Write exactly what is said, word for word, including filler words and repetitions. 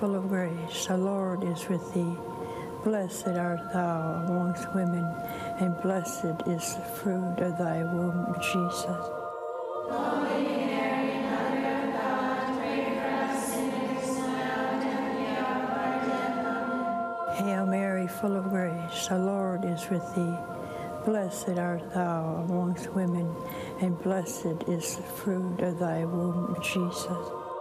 full of grace, the Lord is with thee. Blessed art thou amongst women, and blessed is the fruit of thy womb, Jesus. Holy Mary, Mother of God, pray for us sinners, now and at the hour of our death. Amen. Hail Mary, full of grace, the Lord is with thee. Blessed art thou amongst women, and blessed is the fruit of thy womb, Jesus.